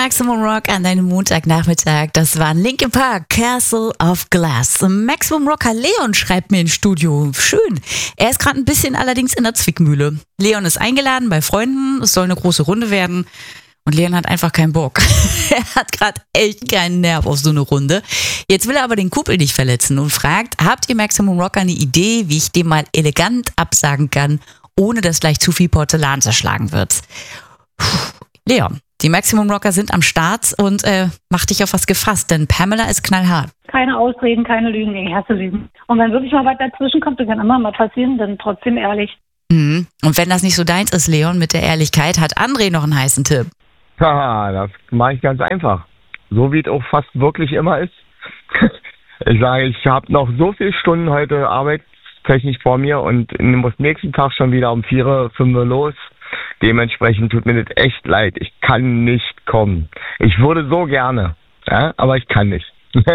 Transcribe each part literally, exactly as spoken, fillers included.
Maximum Rock an deinem Montagnachmittag. Das war Linkin Park, Castle of Glass. Maximum Rocker Leon schreibt mir ins Studio. Schön. Er ist gerade ein bisschen allerdings in der Zwickmühle. Leon ist eingeladen bei Freunden. Es soll eine große Runde werden. Und Leon hat einfach keinen Bock. Er hat gerade echt keinen Nerv auf so eine Runde. Jetzt will er aber den Kumpel nicht verletzen und fragt, habt ihr Maximum Rocker eine Idee, wie ich dem mal elegant absagen kann, ohne dass gleich zu viel Porzellan zerschlagen wird? Puh. Leon, die Maximum Rocker sind am Start und äh, mach dich auf was gefasst, denn Pamela ist knallhart. Keine Ausreden, keine Lügen, ich hasse Lügen. Und wenn wirklich mal was dazwischen kommt, das kann immer mal passieren, dann trotzdem ehrlich. Mhm. Und wenn das nicht so deins ist, Leon, mit der Ehrlichkeit, hat André noch einen heißen Tipp. Haha, das mache ich ganz einfach. So wie es auch fast wirklich immer ist. Ich sage, ich habe noch so viele Stunden heute arbeitstechnisch vor mir und muss nächsten Tag schon wieder um vier, fünf Uhr los. Dementsprechend tut mir das echt leid. Ich kann nicht kommen. Ich würde so gerne, ja, aber ich kann nicht.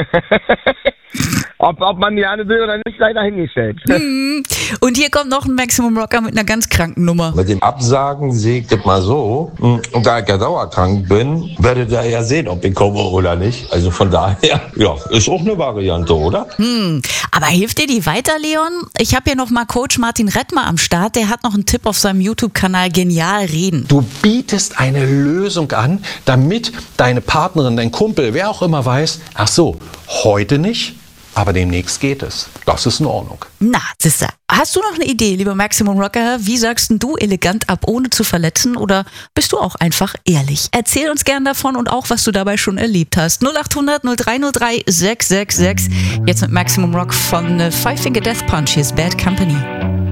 ob, ob man gerne will oder nicht, sei dahingestellt. Mhm. Und hier kommt noch ein Maximum Rocker mit einer ganz kranken Nummer. Mit dem Absagen sehe ich das mal so. Und da ich ja dauerkrank bin, werdet ihr ja sehen, ob ich komme oder nicht. Also von daher, ja, ist auch eine Variante, oder? Hm. Aber hilft dir die weiter, Leon? Ich habe hier noch mal Coach Martin Rettmer am Start. Der hat noch einen Tipp auf seinem YouTube-Kanal Genial Reden. Du bietest eine Lösung an, damit deine Partnerin, dein Kumpel, wer auch immer weiß, ach so, heute nicht, aber demnächst geht es. Das ist in Ordnung. Na, Sister, hast du noch eine Idee, lieber Maximum Rocker? Wie sagst denn du elegant ab, ohne zu verletzen? Oder bist du auch einfach ehrlich? Erzähl uns gern davon und auch, was du dabei schon erlebt hast. null acht hundert null drei null drei sechs sechs sechs. Jetzt mit Maximum Rock von Five Finger Death Punch. Hier ist Bad Company.